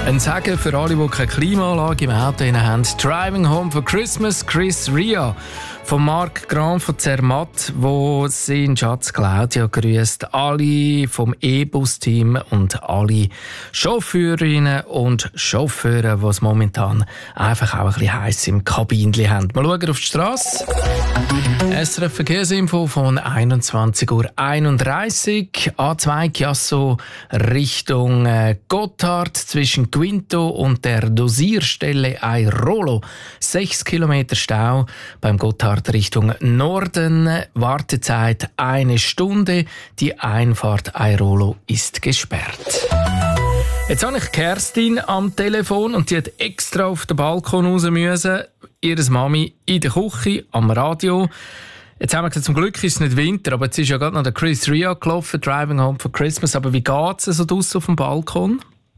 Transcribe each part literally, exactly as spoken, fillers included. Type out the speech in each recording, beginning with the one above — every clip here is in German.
Ein Segen für alle, die keine Klimaanlage im Auto haben. «Driving Home for Christmas», Chris Ria von Marc Grant von Zermatt, wo seinen Schatz Claudia grüßt. Alle vom E-Bus-Team und alle Chauffeurinnen und Chauffeure, die es momentan einfach auch ein bisschen heiß im Kabinchen haben. Wir schauen auf die Strasse. S R F Verkehrsinfo von einundzwanzig Uhr einunddreißig. A zwei Chiasso Richtung äh, Gotthard zwischen Quinto und der Dosierstelle Airolo. Sechs Kilometer Stau beim Gotthard Richtung Norden. Wartezeit eine Stunde. Die Einfahrt Airolo ist gesperrt. Jetzt habe ich Kerstin am Telefon und die hat extra auf den Balkon raus müssen. Ihre Mami in der Küche, am Radio. Jetzt haben wir gesagt, zum Glück ist es nicht Winter, aber jetzt ist ja gerade noch der Chris Ria gelaufen, «Driving Home for Christmas». Aber wie geht es so draussen auf dem Balkon?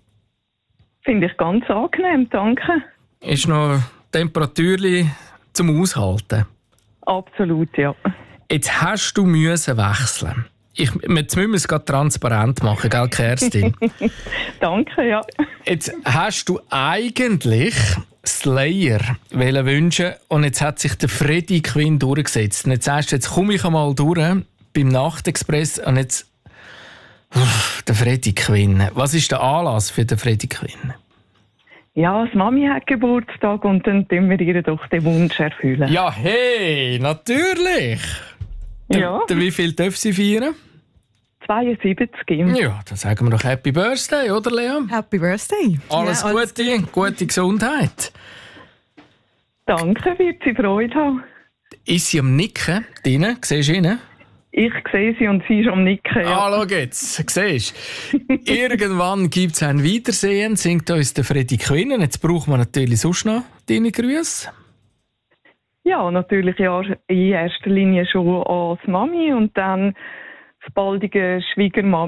Finde ich ganz angenehm, danke. Ist noch Temperaturli zum Aushalten? Absolut, ja. Jetzt hast du müssen wechseln. Ich, jetzt müssen wir es gerade transparent machen, gell, Kerstin? Danke, ja. Jetzt hast du eigentlich Slayer wünschen und jetzt hat sich der Freddie Quinn durchgesetzt. Und jetzt sagst du, jetzt komme ich einmal durch beim Nachtexpress und jetzt uff, der Freddie Quinn. Was ist der Anlass für den Freddie Quinn? Ja, die Mami hat Geburtstag und dann tun wir ihr doch den Wunsch erfüllen. Ja, hey, natürlich! Ja. Der, der, wie viel darf sie feiern? zweiundsiebzig. Ja, dann sagen wir doch Happy Birthday, oder Lea? Happy Birthday. Alles ja, alles Gute, gute Gesundheit. Danke, wird sie Freude haben. Ist sie am Nicken? Dine? Siehst du ihn? Ich sehe sie und sie ist am Nicken. Ja. Ah, schau jetzt. Siehst du? Irgendwann gibt es ein Wiedersehen, singt uns der Freddie Quinn. Jetzt brauchen wir natürlich sonst noch deine Grüße. Ja, natürlich ja, in erster Linie schon als Mami und dann das baldige Schwiegermami.